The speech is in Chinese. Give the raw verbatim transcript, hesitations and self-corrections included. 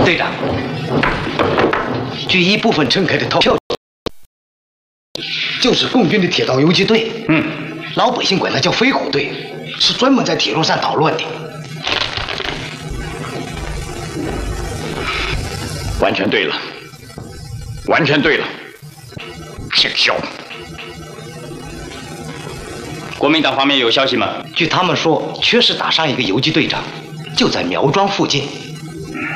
队长，据一部分乘客的投票，就是共军的铁道游击队。 嗯， 老百姓管它叫飞虎队，是专门在铁路上捣乱的。 完全对了，完全对了，姓肖。国民党方面有消息吗？ 据他们说，确实打伤一个游击队长，就在苗庄附近。